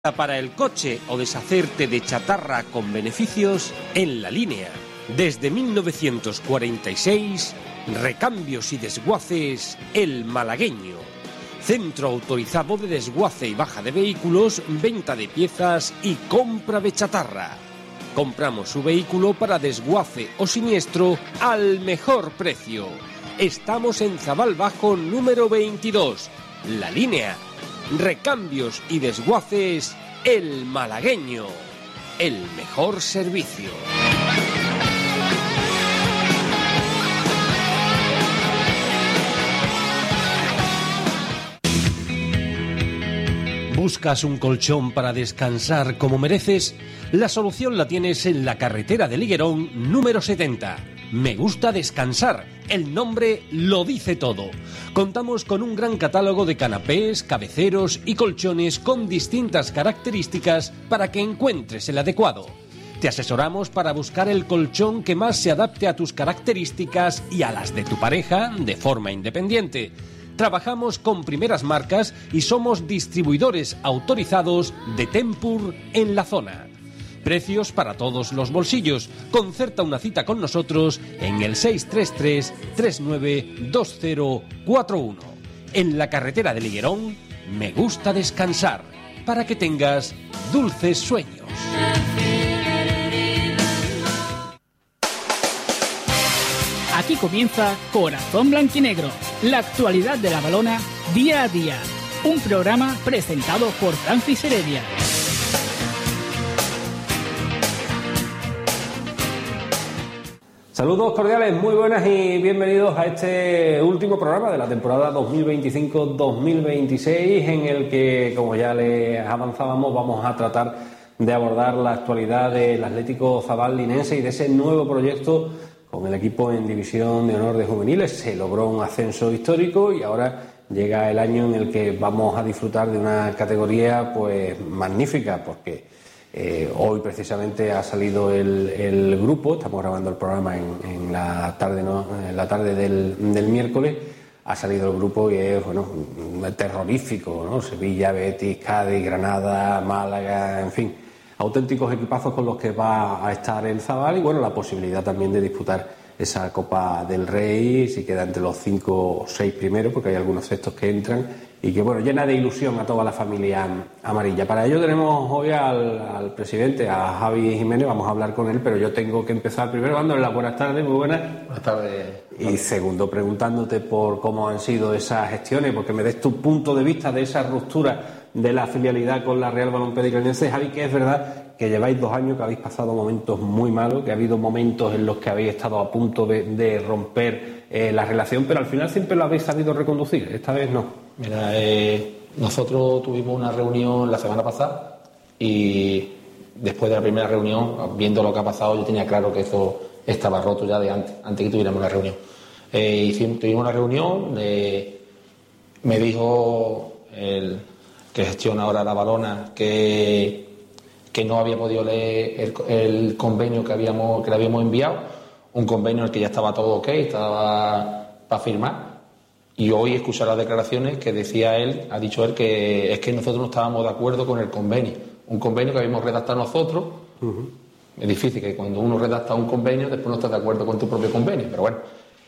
Para el coche o deshacerte de chatarra con beneficios en La Línea. Desde 1946, Recambios y Desguaces El Malagueño. Centro autorizado de desguace y baja de vehículos, venta de piezas y compra de chatarra. Compramos su vehículo para desguace o siniestro al mejor precio. Estamos en Zabal Bajo número 22, La Línea. Recambios y Desguaces El Malagueño, el mejor servicio. ¿Buscas un colchón para descansar como mereces? La solución la tienes en la carretera de Liguerón número 70. Me gusta descansar, el nombre lo dice todo. Contamos con un gran catálogo de canapés, cabeceros y colchones con distintas características para que encuentres el adecuado. Te asesoramos para buscar el colchón que más se adapte a tus características y a las de tu pareja de forma independiente. Trabajamos con primeras marcas y somos distribuidores autorizados de Tempur en la zona. Precios para todos los bolsillos. Concerta una cita con nosotros en el 633-392041. En la carretera de Liguerón, me gusta descansar, para que tengas dulces sueños. Aquí comienza Corazón Blanquinegro, la actualidad de la Valona día a día. Un programa presentado por Francis Heredia. Saludos cordiales, muy buenas y bienvenidos a este último programa de la temporada 2025-2026, en el que, como ya les avanzábamos, vamos a tratar de abordar la actualidad del Atlético Zabal linense y de ese nuevo proyecto con el equipo en División de Honor de Juveniles. Se logró un ascenso histórico y ahora llega el año en el que vamos a disfrutar de una categoría pues magnífica, porque hoy precisamente ha salido el grupo. Estamos grabando el programa en la tarde, ¿no? En la tarde del miércoles. Ha salido el grupo y es terrorífico, ¿no? Sevilla, Betis, Cádiz, Granada, Málaga, en fin, auténticos equipazos con los que va a estar el Zabal, y la posibilidad también de disputar esa Copa del Rey, si queda entre los 5 o 6 primeros, porque hay algunos sextos que entran, y que llena de ilusión a toda la familia amarilla. Para ello tenemos hoy al presidente, a Javi Jiménez. Vamos a hablar con él, pero yo tengo que empezar primero dándole las buenas tardes. Muy buenas. Buenas tardes. Y segundo, preguntándote por cómo han sido esas gestiones, porque me des tu punto de vista de esa ruptura de la filialidad con la Real Balompédica Linense. Javi, que es verdad que lleváis 2 años, que habéis pasado momentos muy malos, que ha habido momentos en los que habéis estado a punto de romper la relación, pero al final siempre lo habéis sabido reconducir. Esta vez no. Mira, nosotros tuvimos una reunión la semana pasada y después de la primera reunión, viendo lo que ha pasado, yo tenía claro que eso estaba roto ya de antes que tuviéramos la reunión. Tuvimos una reunión, me dijo el que gestiona ahora la Valona que no había podido leer el convenio que le habíamos enviado, un convenio en el que ya estaba todo ok, estaba para firmar. Y hoy escuchar las declaraciones que ha dicho él que es que nosotros no estábamos de acuerdo con el convenio. Un convenio que habíamos redactado nosotros. Uh-huh. Es difícil que cuando uno redacta un convenio después no estás de acuerdo con tu propio convenio, pero bueno.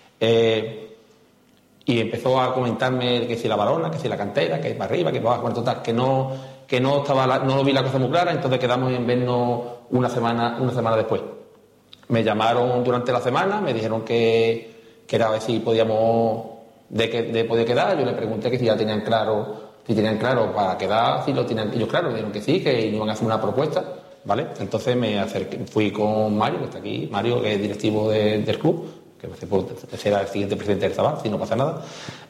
Y empezó a comentarme que si la Valona, que si la cantera, que para arriba, que para abajo, total, que no vi la cosa muy clara. Entonces quedamos en vernos una semana después. Me llamaron durante la semana, me dijeron que era a ver si podíamos de poder quedar. Yo le pregunté que si ya tenían claro para quedar, si lo tenían ellos claro. Me dijeron que sí, que iban a hacer una propuesta, ¿vale? Entonces me acerqué, fui con Mario, que está aquí, Mario, que es directivo del club, que será el siguiente presidente del Zabal, si no pasa nada.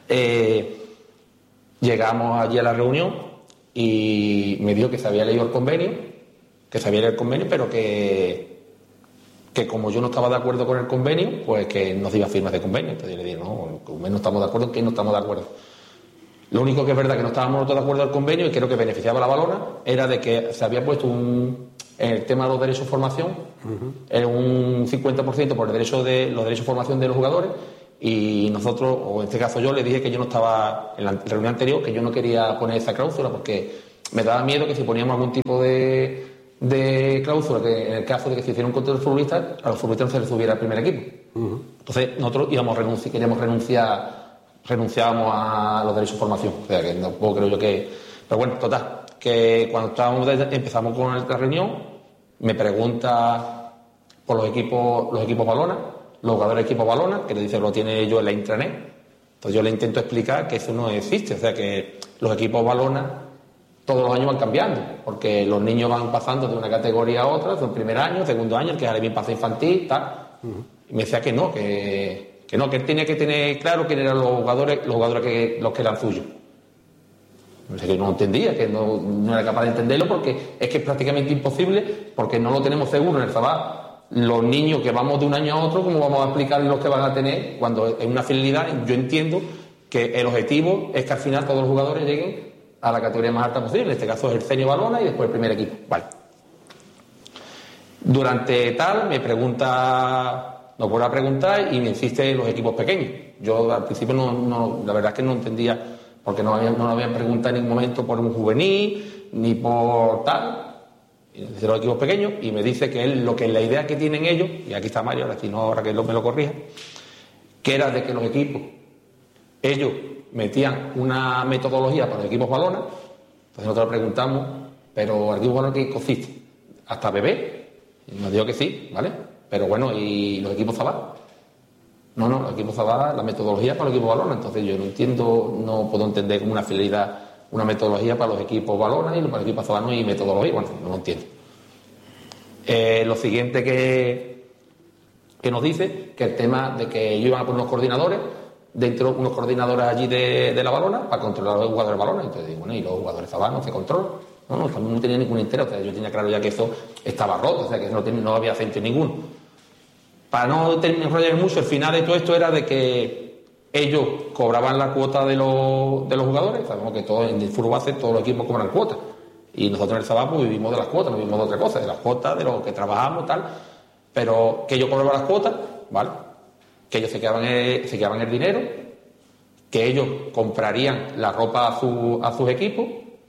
Llegamos allí a la reunión y me dijo que se había leído el convenio, pero que como yo no estaba de acuerdo con el convenio, pues que no se iba a firmar de convenio. Entonces yo le dije, no estamos de acuerdo, que no estamos de acuerdo. Lo único que es verdad que no estábamos todos de acuerdo al convenio, y creo que beneficiaba a la Valona, era de que se había puesto en el tema de los derechos de formación, un 50% por los derechos de formación de los jugadores, y nosotros, o en este caso yo, le dije que yo no estaba, en la reunión anterior, que yo no quería poner esa cláusula porque me daba miedo que si poníamos algún tipo de cláusula, que en el caso de que se hiciera un contrato de futbolistas, a los futbolistas no se les subiera al primer equipo. Entonces nosotros renunciábamos a los derechos de formación. O sea, que tampoco creo yo que... Pero bueno, total, que cuando empezamos con la reunión, me pregunta por los equipos balona, los jugadores de equipos balona, que le dice que lo tiene yo en la intranet. Entonces yo le intento explicar que eso no existe, o sea, que los equipos balona todos los años van cambiando, porque los niños van pasando de una categoría a otra, del primer año, segundo año, el que ahora bien pasa infantil, tal. Y me decía que no, que él tenía que tener claro quién eran los jugadores que eran suyos. No sé, que no entendía, que no era capaz de entenderlo, porque es que es prácticamente imposible, porque no lo tenemos seguro en el Zabal. Los niños que vamos de un año a otro, ¿cómo vamos a explicar los que van a tener? Cuando en una finalidad, yo entiendo que el objetivo es que al final todos los jugadores lleguen a la categoría más alta posible. En este caso es el senior balona y después el primer equipo. Vale. Durante tal, nos vuelve a preguntar y me insiste en los equipos pequeños. Yo al principio la verdad es que no entendía, porque no lo habían preguntado en ningún momento por un juvenil, ni por tal. De los equipos pequeños, y me dice que la idea que tienen ellos, y aquí está Mario, ahora que me lo corrija, que era de que los equipos, ellos metían una metodología para los equipos balona. Entonces nosotros le preguntamos, pero ¿el equipo balona qué consiste? ¿Hasta bebé? Y nos dijo que sí, ¿vale? Pero bueno, ¿y los equipos Zabal? No, los equipos Zabal, la metodología para los equipos balona. Entonces yo no puedo entender como una finalidad, una metodología para los equipos balona y para los equipos Zabal no hay metodología. Bueno, no lo entiendo. Lo siguiente que nos dice, que el tema de que ellos iban a poner unos coordinadores allí de la balona para controlar a los jugadores de balona. Entonces digo, bueno, ¿y los jugadores Zabal no se controlan? No tenía ningún interés. O sea, yo tenía claro ya que eso estaba roto, o sea, que no había sentido ninguno. Para no enrollar mucho, el final de todo esto era de que ellos cobraban la cuota de los jugadores. Sabemos que en el fútbol base todos los equipos cobran cuotas. Y nosotros en el Zabal pues vivimos de las cuotas, no vivimos de otra cosa, de las cuotas, de lo que trabajamos y tal. Pero que ellos cobraban las cuotas, ¿vale? Que ellos se quedaban el dinero, que ellos comprarían la ropa a sus equipos,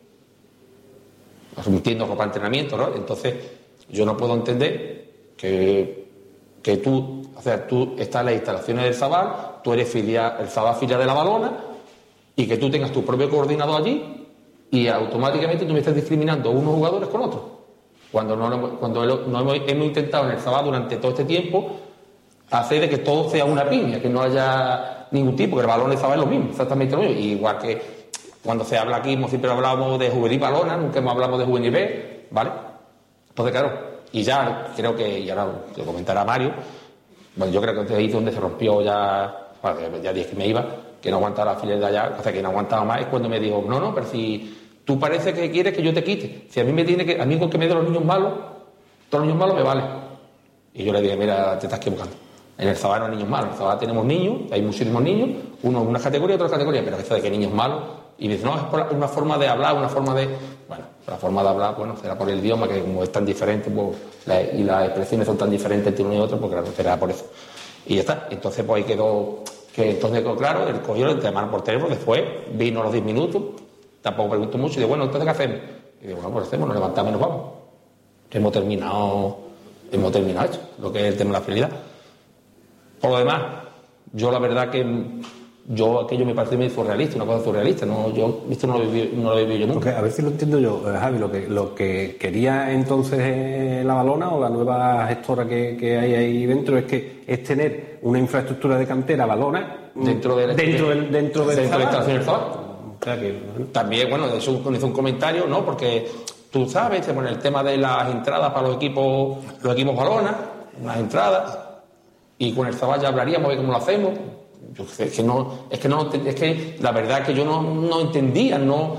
entiendo ropa de entrenamiento, ¿no? Entonces yo no puedo entender que tú estás en las instalaciones del Zabal, tú eres el Zabal filial de la balona, y que tú tengas tu propio coordinador allí y automáticamente tú me estás discriminando unos jugadores con otros. Cuando hemos intentado en el Zabal durante todo este tiempo hacer de que todo sea una piña, que no haya ningún tipo, que el balón de Zabal es lo mismo, exactamente lo mismo. Igual que cuando se habla aquí, siempre hablábamos de juvenil balona, nunca hablamos de juvenil B, ¿vale? Entonces, claro, y ya creo que, y ahora lo comentará Mario, bueno, yo creo que ahí es donde se rompió ya dije que me iba, que no aguantaba la filial de allá, o sea, que no aguantaba más, es cuando me dijo, no, pero si tú parece que quieres que yo te quite, si a mí con que me den los niños malos, todos los niños malos me valen. Y yo le dije, mira, te estás equivocando. En el Zabal no hay niños malos, en el Zabal tenemos niños, hay muchísimos niños, uno en una categoría, otro en otra categoría, pero eso de que niños malos, y me dice, no, es por una forma de hablar, una forma de... Bueno, la forma de hablar, bueno, será por el idioma, que como es tan diferente, pues, y las expresiones son tan diferentes entre uno y otro, pues claro, será por eso. Y ya está. Entonces, pues ahí quedó claro, él cogió, le llamaron por teléfono, después vino a los 10 minutos, tampoco preguntó mucho, y digo, bueno, ¿entonces qué hacemos? Y digo, bueno, pues hacemos, nos levantamos y nos vamos. Hemos terminado esto, lo que es el tema de la fidelidad. Por lo demás, yo la verdad que aquello me parece muy surrealista, una cosa surrealista, esto no lo he vivido yo nunca. Porque, a ver si lo entiendo yo, Javi, lo que quería entonces la balona o la nueva gestora que hay ahí dentro es tener una infraestructura de cantera balona dentro de la instalación del Zabal. O sea que, también, bueno, de eso hizo un comentario, ¿no? Porque tú sabes, el tema de las entradas para los equipos balona, unas entradas, y con el Zabal ya hablaríamos de cómo lo hacemos. Es que la verdad es que yo no entendía,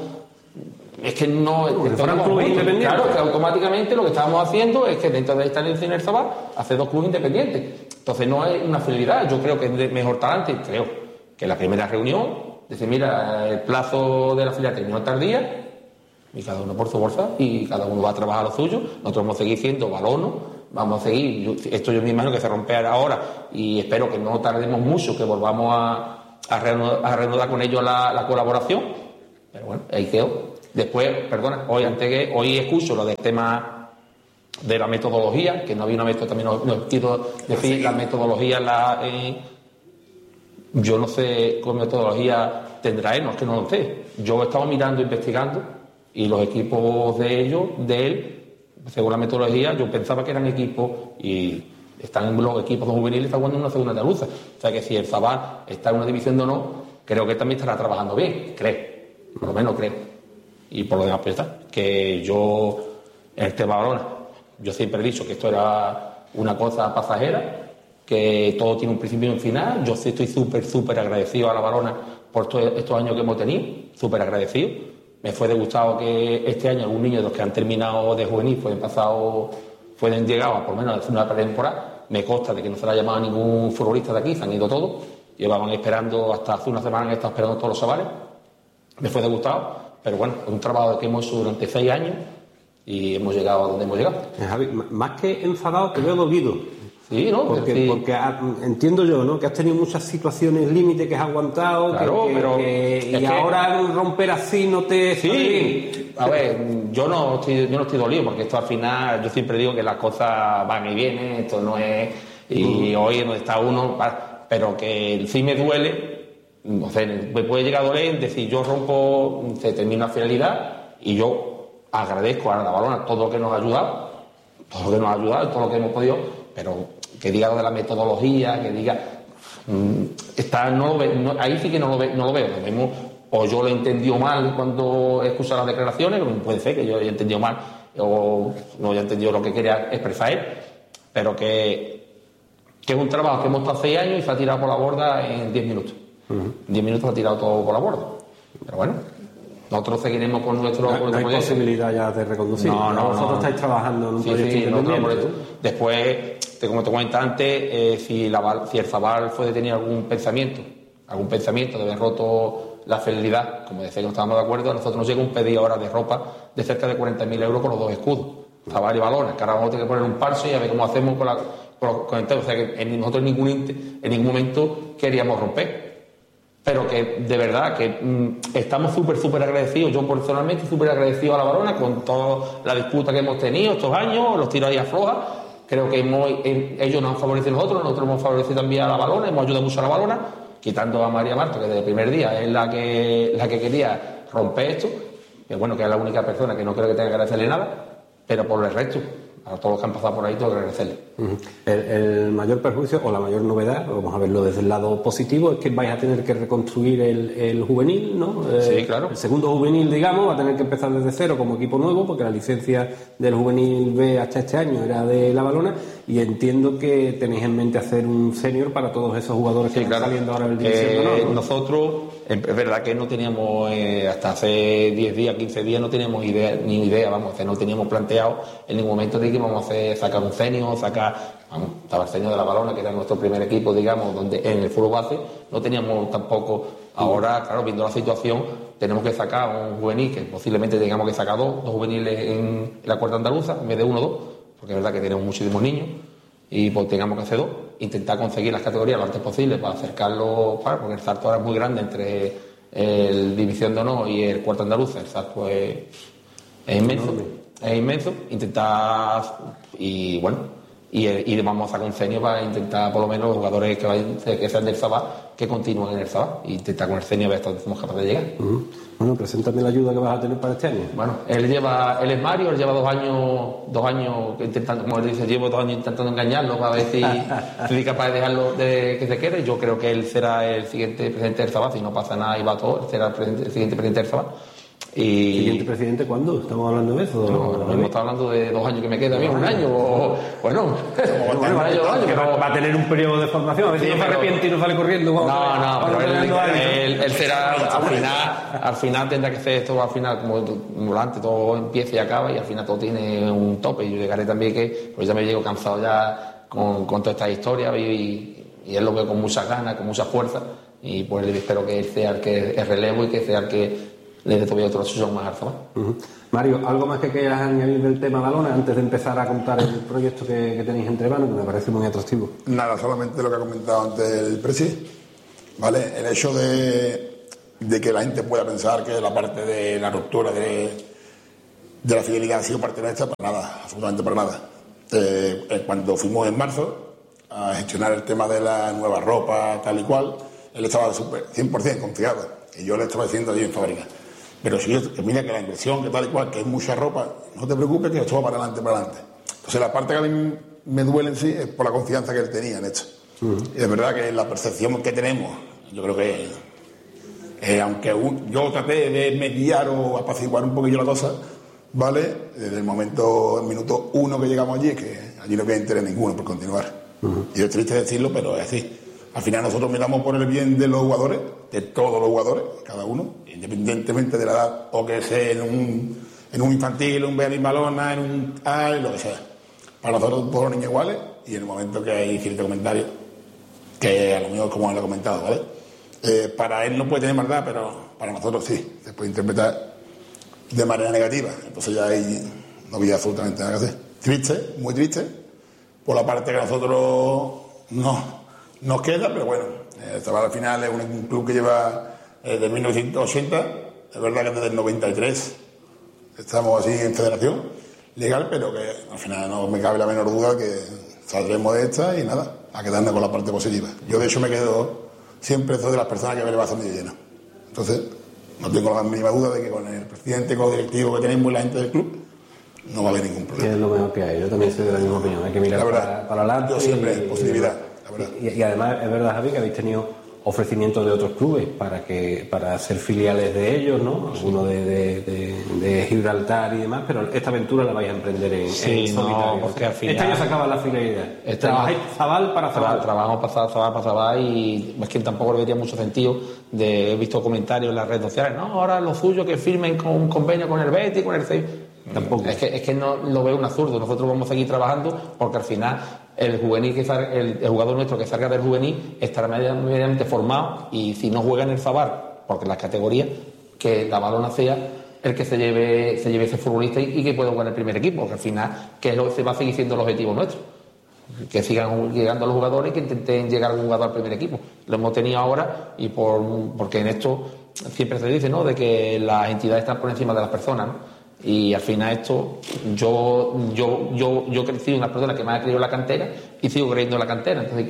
claro, que automáticamente lo que estábamos haciendo es que dentro de esta elección del Zabal hacer 2 clubes independientes. Entonces no es una fidelidad, yo creo que es de mejor talante, creo que la primera reunión, decir, mira, el plazo de la filial terminó tal día, y cada uno por su bolsa, y cada uno va a trabajar lo suyo, nosotros vamos a seguir siendo balonos. Vamos a seguir, esto yo me imagino que se romperá ahora y espero que no tardemos mucho, que volvamos a reanudar con ellos la colaboración, pero bueno, ahí quedó. Después, perdona, hoy escucho lo del tema de la metodología, que no había una metodología, también no quiero decir la metodología, yo no sé qué metodología tendrá él, no es que no lo sé. Yo he estado mirando, investigando, y los equipos de él, según la metodología, yo pensaba que eran equipos, y están los equipos juveniles, están jugando en una segunda andaluza. O sea que si el Zabal está en una división de honor, creo que también estará trabajando bien, por lo menos creo. Y por lo demás, pues está, que yo, en el tema Balona, yo siempre he dicho que esto era una cosa pasajera, que todo tiene un principio y un final. Yo sí estoy súper agradecido a la Balona por todos estos años que hemos tenido, súper agradecido. Me fue disgustado que este año algún niño de los que han terminado de juvenil pueden llegado a por lo menos a hacer una pretemporada. Me consta de que no se le ha llamado a ningún futbolista de aquí, se han ido todos. Llevaban esperando, hasta hace una semana han estado esperando todos los chavales. Me fue disgustado, pero bueno, es un trabajo que hemos hecho durante 6 años y hemos llegado a donde hemos llegado. Javi, más que enfadado, te veo dolido. Sí, ¿no? Porque entiendo yo, ¿no? Que has tenido muchas situaciones límite que has aguantado, claro, y ahora romper así no te... Sí, a ver, yo no estoy dolido, porque esto al final, yo siempre digo que las cosas van y vienen, esto no es... Y hoy donde está uno, pero que sí me duele, o sea, me puede llegar a doler, decir, yo rompo, se termina la finalidad, y yo agradezco a la Balona todo lo que nos ha ayudado, todo lo que hemos podido, pero que diga lo de la metodología, que diga ahí sí que no lo veo. Lo vemos, o yo lo he entendido mal cuando he escuchado las declaraciones, puede ser que yo haya entendido mal o no haya entendido lo que quería expresar él, pero que es un trabajo que hemos estado 6 años y se ha tirado por la borda en 10 minutos. 10 minutos se ha tirado todo por la borda, pero bueno, nosotros seguiremos con nuestro no hay posibilidad ya de reconducir. Vosotros estáis trabajando en un proyecto independiente. Después, como te comentaba antes, si el Zabal fue de tener algún pensamiento de haber roto la fidelidad, como decía que no estábamos de acuerdo, a nosotros nos llega un pedido ahora de ropa de cerca de 40.000 euros por los 2 escudos, Zabal y Balona, que ahora vamos a tener que poner un parche y a ver cómo hacemos con el tema. O sea que nosotros en ningún momento queríamos romper. Pero que de verdad que estamos súper agradecidos. Yo personalmente súper agradecido a la Balona con toda la disputa que hemos tenido estos años, los tiros ahí aflojas. Creo que ellos nos han favorecido a nosotros hemos favorecido también a la Balona, hemos ayudado mucho a la Balona, quitando a María Marto, que desde el primer día es la que quería romper esto, que bueno, que es la única persona que no creo que tenga que agradecerle nada, pero por el resto, a todos los que han pasado por ahí, tengo que agradecerle. El mayor perjuicio o la mayor novedad, vamos a verlo desde el lado positivo, es que vais a tener que reconstruir el juvenil, ¿no? Sí, claro. El segundo juvenil, digamos, va a tener que empezar desde cero como equipo nuevo, porque la licencia del juvenil B hasta este año era de la Balona, y entiendo que tenéis en mente hacer un senior para todos esos jugadores que están saliendo ahora del División de Honor, ¿no? Nosotros, es verdad que no teníamos, hasta hace 10 días, 15 días, no teníamos ni idea, no teníamos planteado en ningún momento de que íbamos a sacar un senior, estaba el senior de la Balona, que era nuestro primer equipo, digamos, donde en el fútbol base no teníamos tampoco. Ahora, claro, viendo la situación, tenemos que sacar un juvenil, que posiblemente tengamos que sacar dos juveniles en la cuarta andaluza, en vez de 1 o 2, porque es verdad que tenemos muchísimos niños, y pues tengamos que hacer 2, intentar conseguir las categorías lo antes posible para acercarlo, porque el salto ahora es muy grande entre el División de Honor y el cuarto andaluza, el salto es inmenso, intentar, y bueno, y vamos a sacar un cenio para intentar, por lo menos, los jugadores que sean del Zabal, que continúen en el Zabal, e intentar con el cenio ver hasta dónde somos capaces de llegar. Bueno, preséntame la ayuda que vas a tener para este año. Bueno, él es Mario, él lleva 2 años intentando, como él dice, llevo 2 años intentando engañarlo para ver si soy capaz de dejarlo que se quede. Yo creo que él será el siguiente presidente del Zabal, si no pasa nada y va todo, él será el siguiente presidente del Zabal. ¿Siguiente presidente cuándo? ¿Estamos hablando de eso? No, hemos estado hablando de 2 años que me queda a mí, 1 año, bueno, va a tener un periodo de formación, a ver si no se arrepiente y no sale corriendo. Pero él será, al final tendrá que ser esto, al final, como antes, todo empieza y acaba, y al final todo tiene un tope, y yo llegaré también pues ya me llego cansado ya con toda esta historia, y él lo veo con muchas ganas, con mucha fuerza, y pues espero que él sea el que es relevo y que sea el que le dé todavía otro suyo más al Zabal. Mario, ¿algo más que quieras añadir del tema Balona antes de empezar a contar el proyecto que tenéis entre manos, que me parece muy atractivo? Nada, solamente lo que ha comentado antes el presidente, ¿vale? El hecho de de que la gente pueda pensar que la parte de la ruptura de la fidelidad ha sido parte nuestra, para nada, absolutamente para nada. Cuando fuimos en marzo a gestionar el tema de la nueva ropa, tal y cual, él estaba 100% confiado, y yo le estaba diciendo allí en fábrica, pero si yo, que mira que la inversión, que tal y cual, que es mucha ropa, no te preocupes que esto va para adelante. Entonces la parte que a mí me duele en sí es por la confianza que él tenía en esto. Y es verdad que la percepción que tenemos, yo creo que aunque yo traté de mediar o apaciguar un poquillo la cosa, ¿vale? Desde el minuto 1 que llegamos allí, que allí no había interés ninguno por continuar. Y es triste decirlo, pero es así. Al final nosotros miramos por el bien de los jugadores, de todos los jugadores, cada uno, independientemente de la edad, o que sea en un infantil, un Beatriz Balona, en un lo que sea. Para nosotros todos los niños iguales, y en el momento que hay cierto comentario, que a lo mejor como él ha comentado, ¿vale? Para él no puede tener maldad, pero para nosotros sí, se puede interpretar de manera negativa. Entonces ya ahí no había absolutamente nada que hacer. Triste, muy triste, por la parte que a nosotros nos queda, pero bueno, Zabal al final es un club que lleva desde 1980, es verdad que desde el 93 estamos así en federación legal, pero que al final no me cabe la menor duda que saldremos de esta y nada, a quedarnos con la parte positiva. Yo de hecho me quedo siempre soy de las personas que me va a medio lleno. Entonces, no tengo la más mínima duda de que con el presidente, con el directivo que tenemos y la gente del club, no va a haber ningún problema. Es lo mejor que hay. Yo también soy de la misma opinión. Hay que mirar para adelante. Yo siempre, positividad. La verdad. Y además, es verdad, Javi, que habéis tenido ofrecimientos de otros clubes para ser filiales de ellos, ¿no? Algunos de Gibraltar y demás, pero esta aventura la vais a emprender en solitario. Porque al final... Este año se acaba la fidelidad. Trabajáis Zabal para Zabal. Trabajamos para Zabal para Zabal y es que tampoco le vería mucho sentido. He visto comentarios en las redes sociales, no, ahora lo suyo que firmen con un convenio con el Betis, con el CEI. Tampoco. Es que no lo veo un absurdo. Nosotros vamos a seguir trabajando porque al final el jugador nuestro que salga del juvenil estará medianamente formado, y si no juega en el Zabal, porque las categorías, que la Balona sea el que se lleve ese futbolista y que pueda jugar en el primer equipo, porque al final se va a seguir siendo el objetivo nuestro, que sigan llegando los jugadores y que intenten llegar un jugador al primer equipo. Lo hemos tenido ahora y porque en esto siempre se dice, ¿no?, de que las entidades están por encima de las personas, ¿no? Y al final esto, yo he crecido una persona que me ha creído en la cantera y sigo creyendo en la cantera. Entonces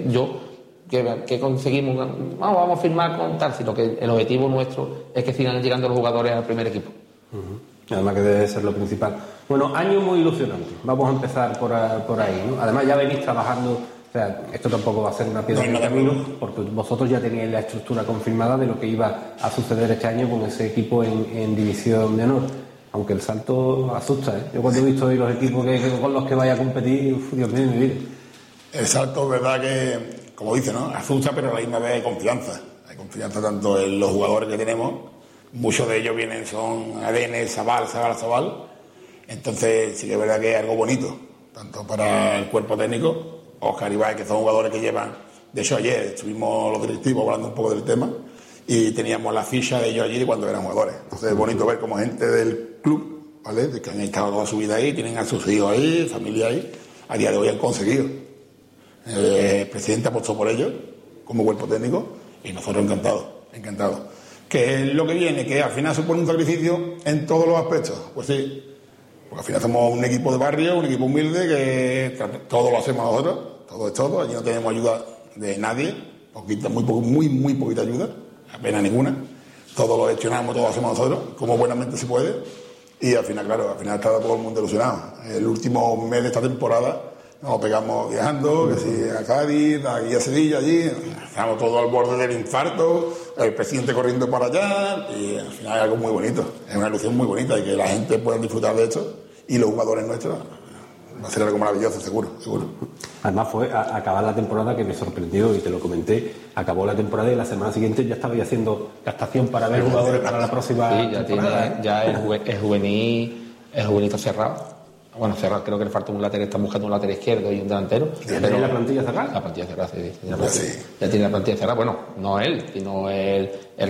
que conseguimos, vamos a firmar con tal, sino que el objetivo nuestro es que sigan llegando los jugadores al primer equipo. Además que debe ser lo principal. Bueno, año muy ilusionante. Vamos a empezar por ahí, ¿no? Además ya venís trabajando, o sea, esto tampoco va a ser una piedra en el camino, porque vosotros ya teníais la estructura confirmada de lo que iba a suceder este año con ese equipo en División de Honor. Aunque el salto asusta, ¿eh? Yo cuando he visto hoy los equipos con los que vaya a competir, Dios mío, mi vida. El salto es verdad que, como dice, ¿no?, asusta, pero a la misma vez hay confianza. Hay confianza tanto en los jugadores que tenemos, muchos de ellos son ADN Zabal. Entonces sí que es verdad que es algo bonito, tanto para el cuerpo técnico, Óscar y Ibai, que son jugadores que llevan. De hecho, ayer estuvimos los directivos hablando un poco del tema y teníamos la ficha de ellos allí de cuando eran jugadores. Entonces es bonito ver como gente del club, ¿vale?, de que han estado toda su vida ahí, tienen a sus hijos ahí, familia ahí, a día de hoy han conseguido. El presidente apostó por ellos como cuerpo técnico y nosotros encantados. ¿Qué es lo que viene? Que al final supone un sacrificio en todos los aspectos. Pues sí, porque al final somos un equipo de barrio, un equipo humilde, que todo lo hacemos nosotros, todo es todo, allí no tenemos ayuda de nadie, poquita, muy poquita ayuda, apenas ninguna, todo lo gestionamos, todo lo hacemos nosotros, como buenamente se puede, y al final está todo el mundo ilusionado. El último mes de esta temporada nos pegamos viajando, que si a Cádiz, aquí a Sevilla, allí, estamos todos al borde del infarto, el presidente corriendo para allá, y al final es algo muy bonito, es una ilusión muy bonita, y que la gente pueda disfrutar de esto, y los jugadores nuestros, va a ser algo maravilloso, seguro. Además fue acabar la temporada que me sorprendió, y te lo comenté, acabó la temporada y la semana siguiente ya estabais haciendo captación para ver jugadores para la próxima temporada. Ya el juvenil está cerrado. Bueno, cerrado, creo que le falta un lateral, están buscando un lateral izquierdo y un delantero. ¿Ya tiene la plantilla cerrada? La plantilla cerrada, sí. Ya tiene la plantilla cerrada. Bueno, no él, sino el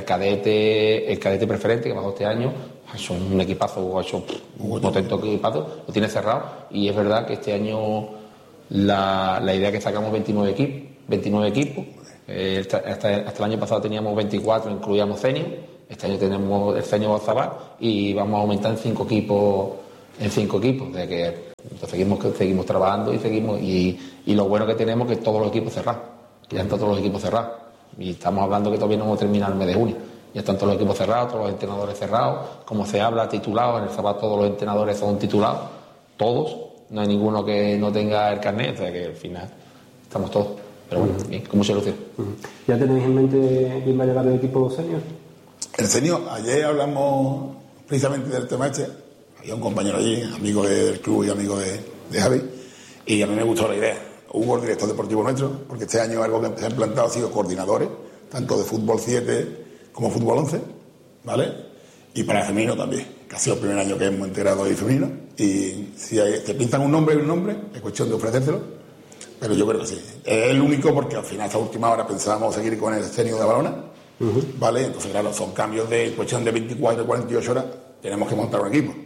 cadete preferente que bajó este año. Ha hecho un equipazo, ha hecho un potente equipazo, lo tiene cerrado. Y es verdad que este año la idea es que sacamos 29 equipos. Hasta el año pasado teníamos 24, incluíamos senior. Este año tenemos el Senior Zabal y vamos a aumentar en 5 equipos, de que seguimos trabajando y lo bueno que tenemos es que todos los equipos cerrados, ya están todos los equipos cerrados, y estamos hablando que todavía no hemos terminado el mes de junio, ya están todos los equipos cerrados, todos los entrenadores cerrados, como se habla, titulados. En el Zabal todos los entrenadores son titulados, todos, no hay ninguno que no tenga el carnet, o sea que al final estamos todos, pero bueno, bien, con mucha ilusión. ¿Ya tenéis en mente quién va a llevar el equipo senior? El senior, ayer hablamos precisamente del tema este. Había un compañero allí, amigo del club y amigo de Javi, y a mí me gustó la idea. Hugo, el director deportivo nuestro, porque este año algo que se ha implantado ha sido coordinadores, tanto de fútbol 7 como fútbol 11, ¿vale? Y para el femenino también, que ha sido el primer año que hemos integrado ahí femenino. Y si te pintan un nombre, es cuestión de ofrecérselo, pero yo creo que sí. Es el único porque al final, esta última hora, pensábamos seguir con el senior de Balona, ¿vale? Entonces, claro, son cambios de cuestión de 24 o 48 horas, tenemos que montar un equipo.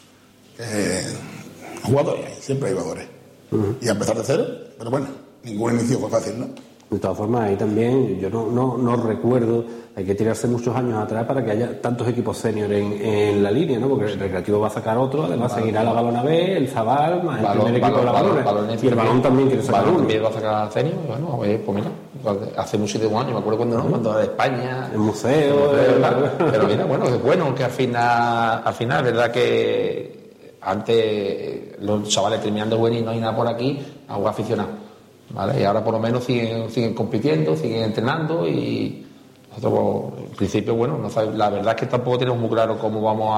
Jugadores, siempre hay jugadores. Y a empezar de cero, pero bueno, ningún inicio fue fácil, ¿no? De todas formas, ahí también, yo no recuerdo, hay que tirarse muchos años atrás para que haya tantos equipos senior en la línea, ¿no? Porque el Recreativo va a sacar otro, además seguirá la Balona B, el Zabal, más el primer equipo de la Balona. Y el Balón también quiere sacar uno. También va a sacar senior, bueno, pues mira, hace muchísimos años, me acuerdo cuando era de España. El museo. Pero mira, bueno, es bueno que al final, es verdad que antes los chavales terminando juvenil no hay nada por aquí, algo aficionado. ¿Vale? Y ahora por lo menos siguen compitiendo, siguen entrenando y nosotros en principio, bueno, no sabe, la verdad es que tampoco tenemos muy claro cómo vamos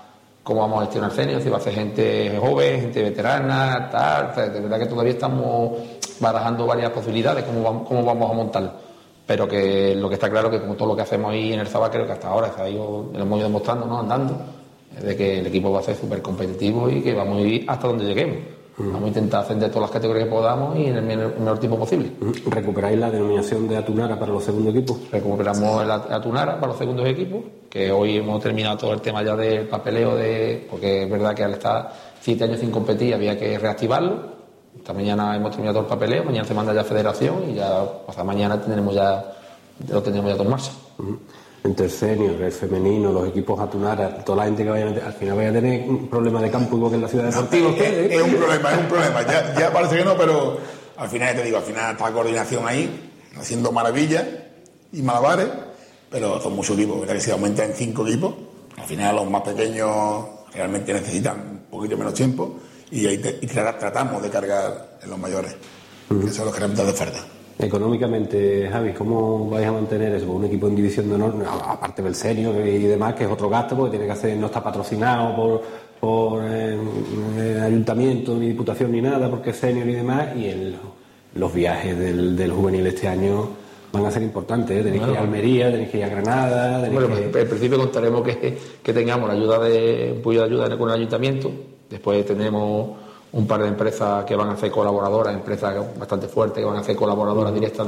a gestionar senior, si va a ser gente joven, gente veterana, tal, de verdad que todavía estamos barajando varias posibilidades, cómo vamos a montarlo, pero que lo que está claro es que como todo lo que hacemos ahí en el Zabal, creo que hasta ahora lo hemos ido demostrando, ¿no? Andando, de que el equipo va a ser súper competitivo y que vamos a ir hasta donde lleguemos. Vamos a intentar ascender todas las categorías que podamos y en el menor tiempo posible. ¿Recuperáis la denominación de Atunara para los segundos equipos? Recuperamos la Atunara para los segundos equipos, que hoy hemos terminado todo el tema ya del papeleo, porque es verdad que al estar 7 años sin competir había que reactivarlo. Esta mañana hemos terminado todo el papeleo, mañana se manda ya a Federación y ya pasado mañana lo tendremos ya todo en marcha. Entre el senior, el femenino, los equipos Atunara, toda la gente que vaya a meter, al final vaya a tener un problema de campo igual que en la ciudad deportiva. Es un problema. Ya parece que no, pero al final, te digo, está la coordinación ahí, haciendo maravillas y malabares, pero son muchos equipos, ¿verdad? Que si aumenta en 5 equipos, al final los más pequeños realmente necesitan un poquito menos tiempo y tratamos de cargar en los mayores, que son los que realmente hacen falta. Económicamente, Javi, ¿cómo vais a mantener eso? Un equipo en división de honor, aparte del senior y demás, que es otro gasto, porque tiene que hacer, no está patrocinado por ayuntamiento, ni diputación, ni nada, porque es senior y demás, y los viajes del juvenil este año van a ser importantes, ¿eh? Tenéis que ir a Almería, tenéis que ir a Granada. En principio contaremos que tengamos un apoyo de ayuda con el ayuntamiento, después tendremos un par de empresas que van a ser colaboradoras, empresas bastante fuertes que van a ser colaboradoras directas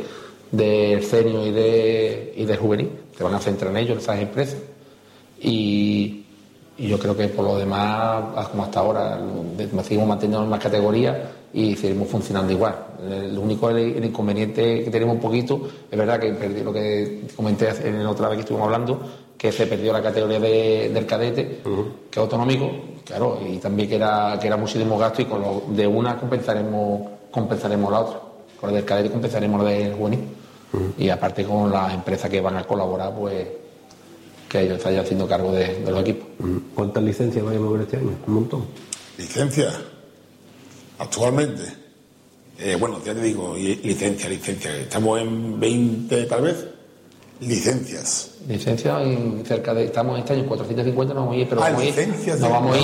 del senior y del juvenil, que van a centrar en ellos, esas empresas. Y yo creo que por lo demás, como hasta ahora, seguimos manteniendo las mismas categorías y seguimos funcionando igual. El único el inconveniente que tenemos un poquito, es verdad que perdí lo que comenté en la otra vez que estuvimos hablando, que se perdió la categoría del cadete, que es autonómico, claro, y también que era muchísimo gasto, y con lo de una compensaremos la otra. Con lo del cadete compensaremos lo del juvenil. Y aparte con las empresas que van a colaborar, pues que ellos están haciendo cargo de los equipos. ¿Cuántas licencias vais a mover este año? Un montón. ¿Licencias? Actualmente, bueno, ya te digo, licencia. Estamos en 20 tal vez. Licencias estamos este año en 450, nos vamos a ir, pero licencias. Nos vamos a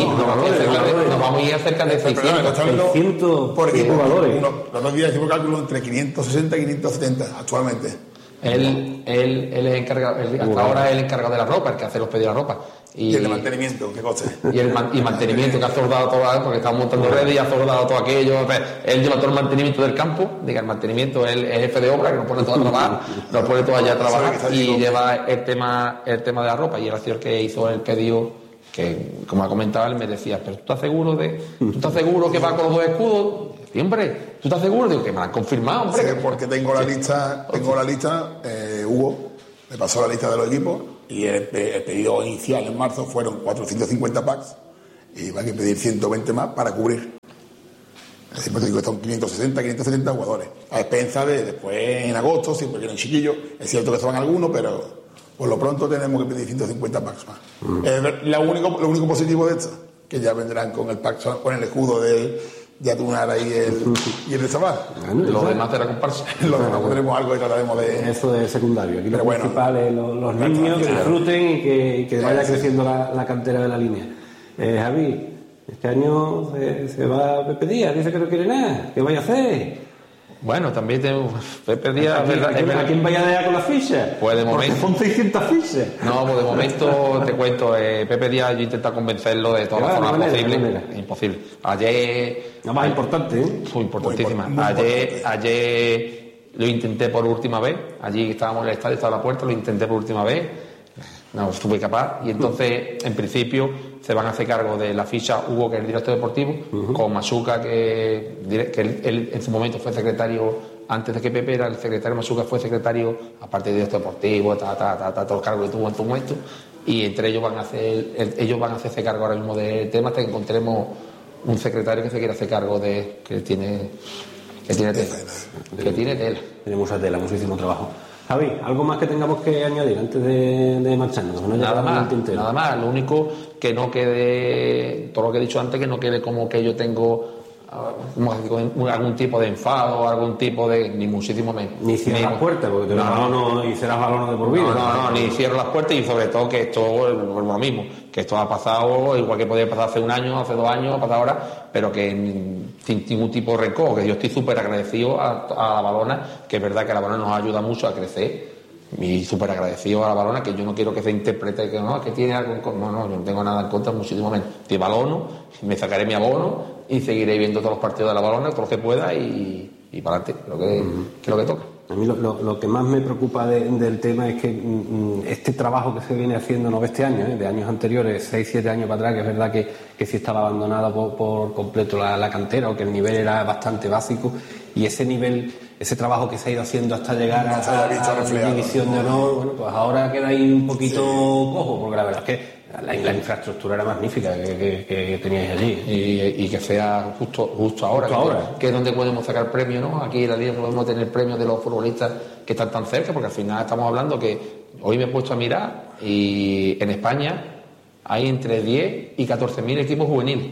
ir a cerca de 600 por equipo. Los dos días hicimos cálculo entre 560 y 570 actualmente. Él es encargado, hasta ahora es el encargado de la ropa, el que hace los pedidos de la ropa. Y el de mantenimiento, ¿qué coste? Y mantenimiento, que ha soldado todo, porque estamos montando redes y ha soldado todo aquello. Él lleva todo el mantenimiento del campo, el mantenimiento, él es jefe de obra, que nos pone todo a trabajar, nos pone todo allá a trabajar, y lleva el tema de la ropa. Y él ha sido el que hizo el pedido, que como ha comentado él, me decía, pero ¿tú estás seguro que va con los dos escudos? Sí, hombre, ¿tú estás seguro? Digo, que me lo han confirmado, hombre. Sí, porque tengo la lista, Hugo me pasó la lista de los equipos y el pedido inicial en marzo fueron 450 packs y va a pedir 120 más para cubrir. Es decir, pues digo que son 570 jugadores. A expensas de después en agosto, siempre vienen chiquillos. Es cierto que se van algunos, pero por lo pronto tenemos que pedir 150 packs más. Lo único positivo de esto, que ya vendrán con el pack, con el escudo de Atunar ahí y el de Zabal. Los demás de la comparsa. Los demás pondremos algo y trataremos de... Eso de secundario. Aquí lo principal es los niños que disfruten y que vaya creciendo la cantera de la línea. Javi, este año se va Pepe Díaz, dice que no quiere nada. ¿Qué vaya a hacer? Bueno, también tenemos Pepe Díaz. ¿A quién vaya a dejar con las fichas? Pues de momento. Son 600 fichas. No, pues de momento te cuento, Pepe Díaz, yo intento convencerlo de todas las formas posibles. Es imposible. Ayer. La más importante, ¿eh? Fue importantísima. Muy Ayer lo intenté por última vez. Allí estábamos en el estadio, estaba a la puerta, lo intenté por última vez. No estuve capaz. Y entonces, en principio, se van a hacer cargo de la ficha Hugo, que es el director deportivo, con Masuca, que él en su momento fue secretario, antes de que Pepe era el secretario, Masuca fue secretario, aparte de director deportivo, todos los cargos que tuvo en todo momento, y entre ellos van a hacerse cargo ahora mismo del tema hasta que encontremos un secretario que se quiera hacer cargo de que tiene tela. Tiene mucha tela, muchísimo trabajo. Javi, ¿algo más que tengamos que añadir antes de marcharnos? Nada más, lo único que no quede, todo lo que he dicho antes, que no quede como que yo tengo algún tipo de enfado, algún tipo de, ni muchísimo menos. Ni cierras las puertas, porque y serás balón de por vida. No, ni cierro las puertas, y sobre todo que esto es lo mismo, que esto ha pasado igual que podía pasar hace un año, hace 2 años, ha pasado ahora, pero que sin ningún tipo de rencor, que yo estoy súper agradecido a la Balona, que es verdad que la Balona nos ayuda mucho a crecer, y súper agradecido a la Balona, que yo no quiero que se interprete que no, que tiene algo en contra. No, yo no tengo nada en contra, muchísimo menos. Te balono, me sacaré mi abono y seguiré viendo todos los partidos de la Balona, todo lo que pueda, y para adelante, que es lo que toca. A mí lo que más me preocupa del tema es que este trabajo que se viene haciendo, no de este año, de años anteriores, 6-7 años para atrás, que es verdad que sí estaba abandonada por completo la cantera, o que el nivel era bastante básico, y ese nivel, ese trabajo que se ha ido haciendo hasta llegar a la división de honor, bueno, pues ahora queda ahí un poquito cojo, porque la verdad es que la infraestructura era magnífica que teníais allí. Y que sea justo ahora. Que es donde podemos sacar premios, ¿no? Aquí en la liga podemos tener premios de los futbolistas que están tan cerca, porque al final estamos hablando que hoy me he puesto a mirar y en España hay entre 10 y 14.000 equipos juveniles.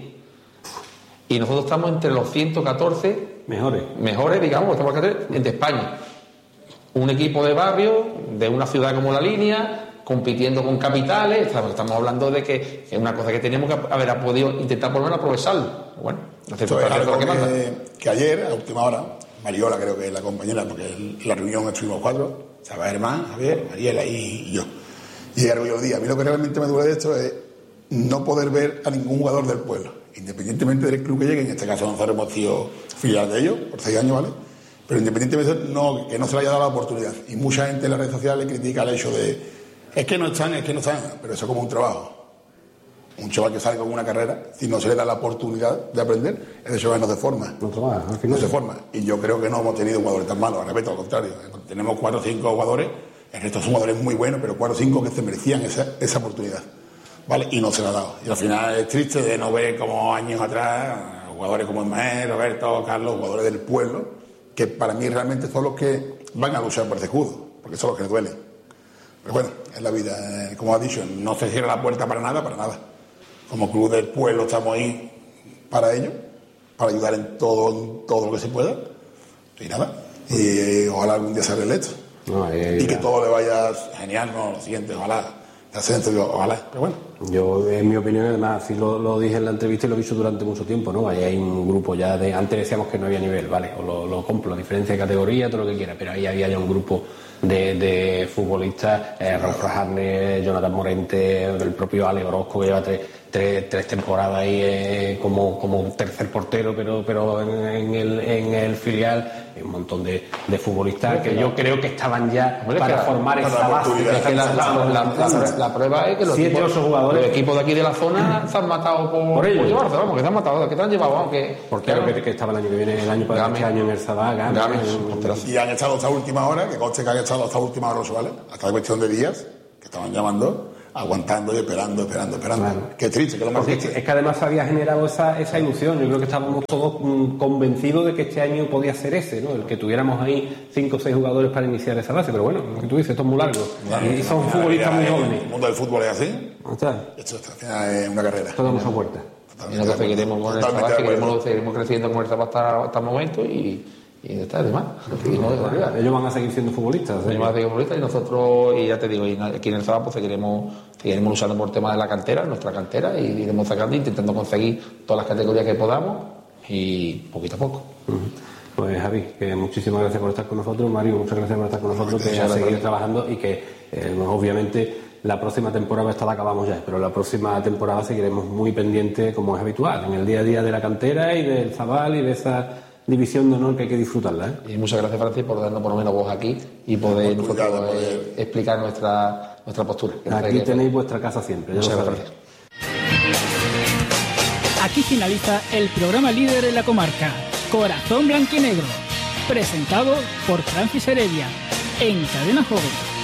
Y nosotros estamos entre los 114 mejores, digamos, estamos entre España. Un equipo de barrio, de una ciudad como La Línea, compitiendo con capitales. Estamos hablando de que es una cosa que tenemos que haber podido intentar por lo menos aprovecharlo. Bueno, esto es algo que ayer, a última hora, Mariola creo que es la compañera, porque en la reunión estuvimos 4, estaba Germán, Javier, Mariela y yo. Y llegaron yo el día. A mí lo que realmente me duele de esto es no poder ver a ningún jugador del pueblo, independientemente del club que llegue. En este caso nosotros hemos sido filial de ellos por 6 años, ¿vale? Pero independientemente de eso, que no se le haya dado la oportunidad. Y mucha gente en las redes sociales critica el hecho de es que no están, pero eso es como un trabajo. Un chaval que sale con una carrera, si no se le da la oportunidad de aprender, ese chaval no se forma. No se forma. Y yo creo que no hemos tenido jugadores tan malos, al respecto, al contrario. Tenemos 4 o 5 jugadores, el resto son jugadores muy buenos, pero 4 o 5 que se merecían esa oportunidad, ¿vale? Y no se la ha dado. Y al final es triste de no ver como años atrás jugadores como Ismael, Roberto, Carlos, jugadores del pueblo, que para mí realmente son los que van a luchar por ese escudo, porque son los que les duelen. Pero bueno, es la vida, como has dicho, no se cierra la puerta para nada. Como club del pueblo estamos ahí para ello, para ayudar en todo lo que se pueda. Y nada, y ojalá algún día salga electo. Y que todo le vaya genial, ¿no? Lo siguiente, ojalá. Pero bueno. Yo, en mi opinión, además, así lo dije en la entrevista y lo he dicho durante mucho tiempo, ¿no? Ahí hay un grupo ya de... Antes decíamos que no había nivel, ¿vale? O lo compro, diferencia de categoría, todo lo que quiera, pero ahí había ya un grupo de futbolistas, Raúl Frajarne, Jonathan Morente, el propio Ale Orozco, que lleva tres temporadas ahí como tercer portero, pero en el filial, un montón de futbolistas que yo creo que estaban ya para formar esa base. La prueba es que los equipos de aquí de la zona se han matado por llevarse, vamos, que se han matado, que te han llevado, aunque que estaba el año que viene, el año para este año en el Sabá, y han estado hasta última hora, que conste que han estado hasta última hora, ¿vale? Hasta la cuestión de días, estaban llamando, aguantando y esperando. Claro. Qué triste, que lo más triste. Es que además había generado esa ilusión. Yo creo que estábamos todos convencidos de que este año podía ser ese, ¿no? El que tuviéramos ahí 5 o 6 jugadores para iniciar esa base. Pero bueno, lo que tú dices, esto es muy largo. Y son futbolistas muy jóvenes. El mundo del fútbol es así. Esto es una carrera. Todo mucha puerta. Y nosotros seguiremos con el trabajo, seguiremos creciendo con el trabajo hasta el momento y está además. Ellos van a seguir siendo futbolistas. Ellos van a seguir futbolistas y nosotros, y ya te digo, aquí en el trabajo seguiremos luchando por el tema de la cantera, nuestra cantera, y iremos sacando, intentando conseguir todas las categorías que podamos y poquito a poco. Pues Javi, que muchísimas gracias por estar con nosotros. Mario, muchas gracias por estar con nosotros, que has seguido trabajando y que obviamente la próxima temporada, esta la acabamos ya, pero la próxima temporada seguiremos muy pendientes, como es habitual, en el día a día de la cantera y del Zabal y de esa división de honor que hay que disfrutarla. Y muchas gracias, Francis, por darnos por lo menos voz aquí y poder explicar nuestra postura. Aquí tenéis vuestra casa siempre. Muchas gracias. Aquí finaliza el programa líder en la comarca, Corazón Blanquinegro, presentado por Francis Heredia, en Cadena Joven.